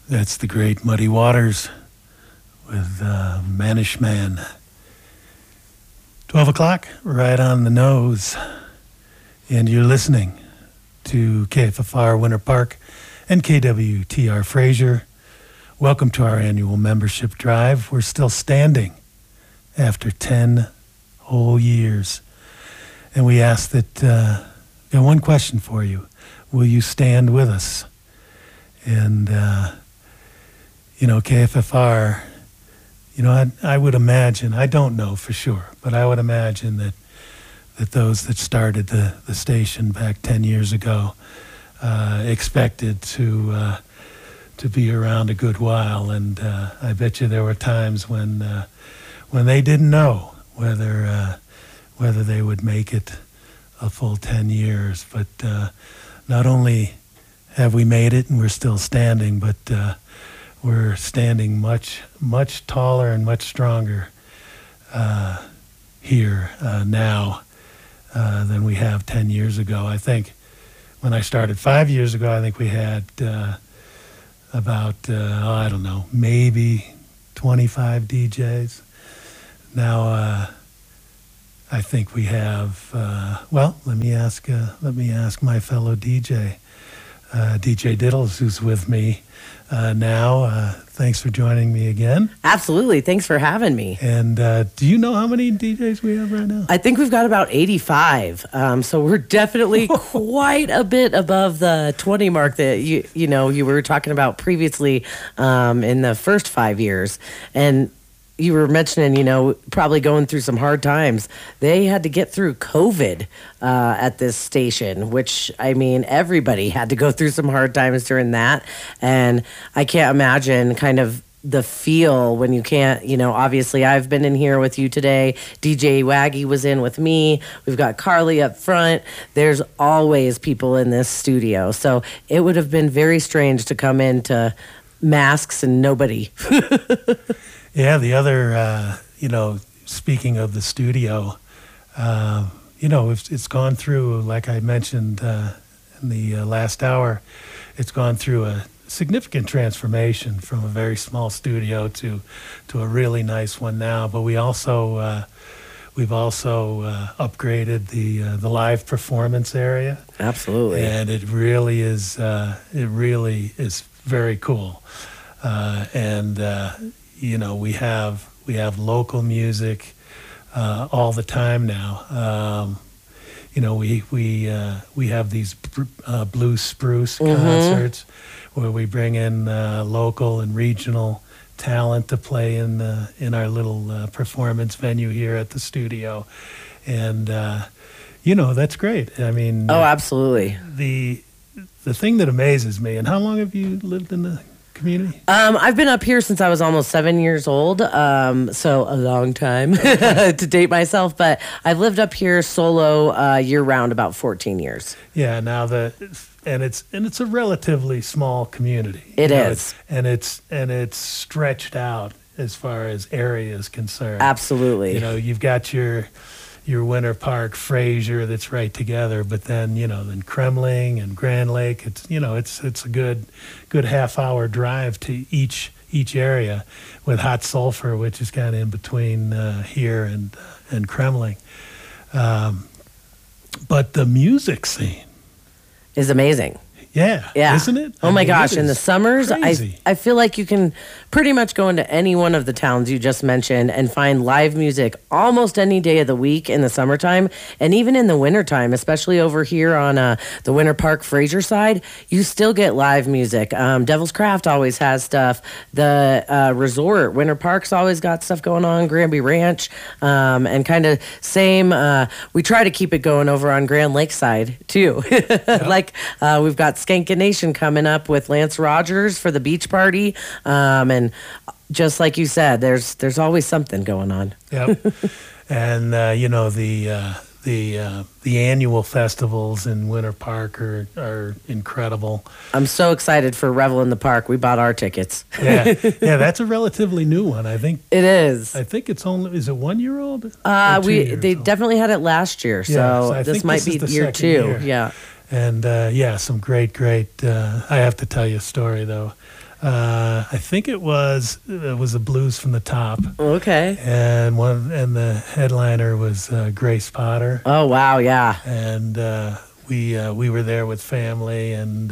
That's the great Muddy Waters with Manish Man. 12 o'clock, right on the nose. And you're listening to KFFR Winter Park and KWTR Fraser. Welcome to our annual membership drive. We're still standing after 10 whole years. And we ask that, got one question for you. Will you stand with us? And, KFFR, I would imagine, I don't know for sure, but I would imagine that those that started the station back 10 years ago expected to be around a good while. And I bet you there were times when they didn't know whether they would make it a full 10 years. But not only have we made it and we're still standing, but we're standing much, much taller and much stronger here now than we have 10 years ago. I think when I started 5 years ago, I think we had about, maybe 25 DJs. Now, I think we have, let me ask my fellow DJ, DJ Diddles, who's with me now. Thanks for joining me again. Absolutely. Thanks for having me. And do you know how many DJs we have right now? I think we've got about 85. So we're definitely quite a bit above the 20 mark that you were talking about previously in the first 5 years. And you were mentioning, probably going through some hard times. They had to get through COVID at this station, which, everybody had to go through some hard times during that. And I can't imagine kind of the feel when you can't, obviously I've been in here with you today. DJ Waggy was in with me. We've got Carly up front. There's always people in this studio. So it would have been very strange to come into masks and nobody. Yeah, the other, speaking of the studio, it's gone through, like I mentioned in the last hour, it's gone through a significant transformation from a very small studio to a really nice one now. But we've also upgraded the live performance area. Absolutely. And it really is very cool. We have local music all the time now. We have these Blue Spruce concerts where we bring in local and regional talent to play in our little performance venue here at the studio, and that's great. Absolutely. The thing that amazes me, and how long have you lived in the community? I've been up here since I was almost 7 years old, so a long time to date myself. But I've lived up here solo year round about 14 years. Yeah, it's a relatively small community. It is, and it's stretched out as far as area is concerned. Absolutely. You've got your Winter Park, Fraser, that's right together, but then Kremling and Grand Lake, it's a good half-hour drive to each area, with Hot Sulphur, which is kind of in between here and Kremling. But the music scene is amazing. Yeah, isn't it? Oh my gosh, in the summers, crazy. I feel like you can pretty much go into any one of the towns you just mentioned and find live music almost any day of the week in the summertime, and even in the wintertime, especially over here on the Winter Park Fraser side, you still get live music. Devil's Craft always has stuff. The resort, Winter Park's always got stuff going on, Granby Ranch, and kind of same, we try to keep it going over on Grand Lake side too. Like we've got Skankin' Nation coming up with Lance Rogers for the beach party. And just like you said, there's always something going on. Yep. And, the annual festivals in Winter Park are incredible. I'm so excited for Revel in the Park. We bought our tickets. Yeah, that's a relatively new one. I think it is. I think it's only, is it 1 year old? They definitely had it last year, so this might be year 2. Year. Yeah. And some great. I have to tell you a story though. I think it was a Blues from the Top, Okay. and the headliner was Grace Potter, Oh wow, yeah. and we were there with family, and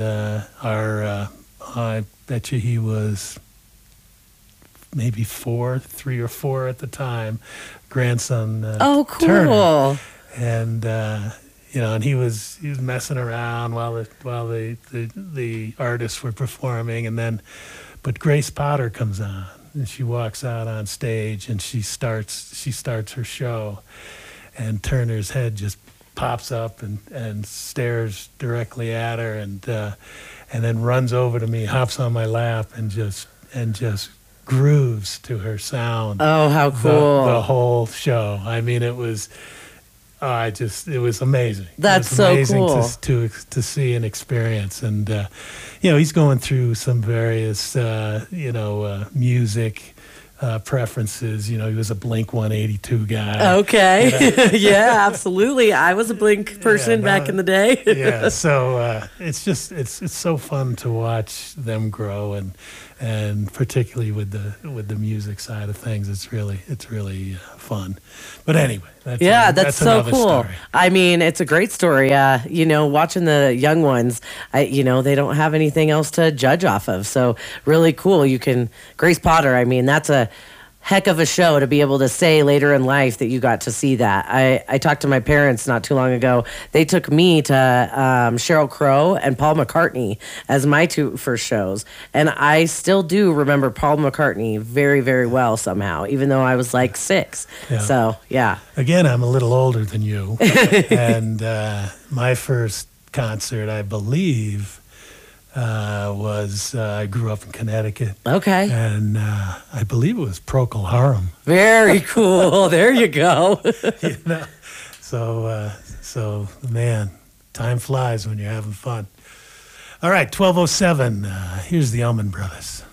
I bet you he was maybe 3 or 4 at the time, grandson. Oh, cool. Turner. And and he was messing around while the artists were performing, but Grace Potter comes on, and she walks out on stage, and she starts her show, and Turner's head just pops up and stares directly at her, and then runs over to me, hops on my lap, and just grooves to her sound. Oh, how cool. The whole show. I mean, it was it was amazing. That's it was amazing so cool to see and experience. And he's going through some various music preferences. He was a Blink 182 guy. Okay. Yeah, absolutely. I was a Blink person back in the day. Yeah, so it's so fun to watch them grow, and particularly with the music side of things, it's really fun. But anyway, that's so another cool. story. I mean, it's a great story. Watching the young ones, they don't have anything else to judge off of. So really cool. Grace Potter. I mean, that's a heck of a show to be able to say later in life that you got to see that. I talked to my parents not too long ago. They took me to Sheryl Crow and Paul McCartney as my 2 first shows. And I still do remember Paul McCartney very, very well somehow, even though I was like 6. Yeah. So, yeah. Again, I'm a little older than you. And my first concert, I believe, was I grew up in Connecticut. Okay. And I believe it was Procol Harum. Very cool. There you go. So man, time flies when you're having fun. All right, 12:07. Here's the Allman Brothers.